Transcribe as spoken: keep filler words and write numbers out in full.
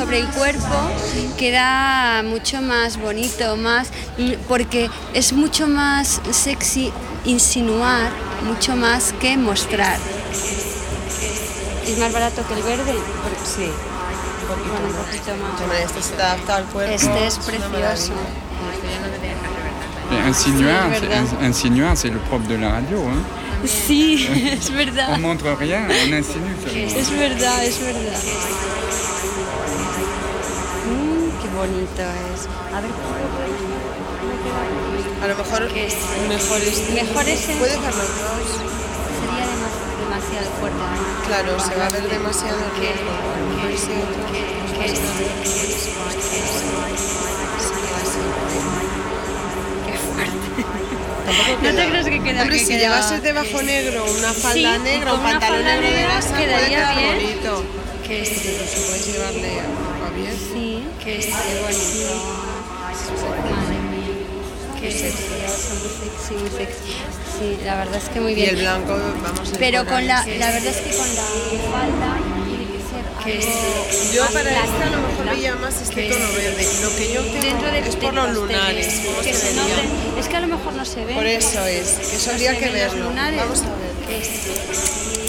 sobre el cuerpo queda mucho más bonito, más porque es mucho más sexy insinuar, mucho más que mostrar. ¿Es más barato que el verde? Sí. Bueno, un poquito más. Bueno, este se adapta al cuerpo. Este es precioso. Insinuar, Sí, es c'est, insinuar, c'est le propre de la radio. Hein. Sí, es On verdad. montre rien, on insinue seulement. Es verdad, es verdad. Mm, qué bonito es. A ver, A lo mejor ¿qué es? mejor es. Mejor ese. Puedes ver los dos. Sería demas- demasiado fuerte. ¿No? Claro, se va a ver demasiado ¿Qué? riesgo. Por ese otro. ¿Qué es? Qué fuerte. Tampoco No queda. te crees que queda Hombre, que si queda- llevases debajo negro una falda Sí, negra, con un una pantalón falda negro de negra gasa, puede quedaría quedar bien. bonito. ¿Qué es? Incluso puedes llevarle a bien. Sí, que es qué bonito. Madre mía. Qué sexy, muy sexy, muy sexy. Sí, la verdad es que muy Y bien. el blanco, vamos a Pero ir por con ahí. la, la verdad es que con la falda tiene que ser algo Yo más para clarito, esta a lo mejor ¿verdad? veía más este tono verde. Lo que yo tengo Dentro de es por los lunares. ¿Cómo que se se vería? note- es que a lo mejor no se ve. Por eso es, que eso No habría se que ven los verlo. lunares. Vamos a ver. Que es-